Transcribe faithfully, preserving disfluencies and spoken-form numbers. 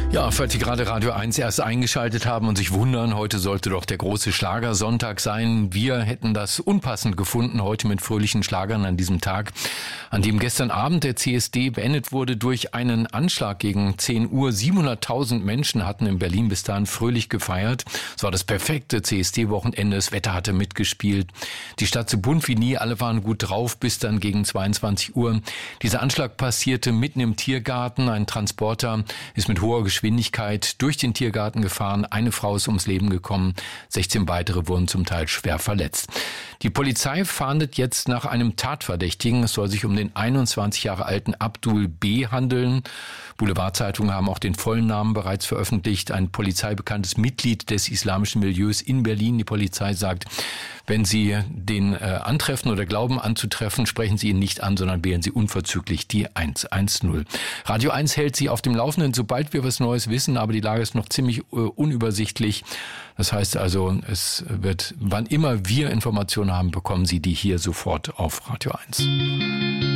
Ja, falls Sie gerade Radio eins erst eingeschaltet haben und sich wundern, heute sollte doch der große Schlagersonntag sein. Wir hätten das unpassend gefunden, heute mit fröhlichen Schlagern an diesem Tag, an dem gestern Abend der C S D beendet wurde durch einen Anschlag gegen zehn Uhr. siebenhunderttausend Menschen hatten in Berlin bis dahin fröhlich gefeiert. Es war das perfekte C S D-Wochenende, das Wetter hatte mitgespielt. Die Stadt so bunt wie nie, alle waren gut drauf, bis dann gegen zweiundzwanzig Uhr. Dieser Anschlag passierte mitten im Tiergarten. Ein Transporter ist mit hoher Geschwindigkeit Geschwindigkeit durch den Tiergarten gefahren. Eine Frau ist ums Leben gekommen. sechzehn weitere wurden zum Teil schwer verletzt. Die Polizei fahndet jetzt nach einem Tatverdächtigen. Es soll sich um den einundzwanzig Jahre alten Abdul B. handeln. Boulevardzeitungen haben auch den vollen Namen bereits veröffentlicht. Ein polizeibekanntes Mitglied des islamischen Milieus in Berlin. Die Polizei sagt, wenn Sie den äh, antreffen oder glauben anzutreffen, sprechen Sie ihn nicht an, sondern wählen Sie unverzüglich die eins eins null. Radio eins hält Sie auf dem Laufenden, sobald wir was Neues wissen, aber die Lage ist noch ziemlich äh, unübersichtlich. Das heißt also, es wird, wann immer wir Informationen haben, bekommen Sie die hier sofort auf Radio eins.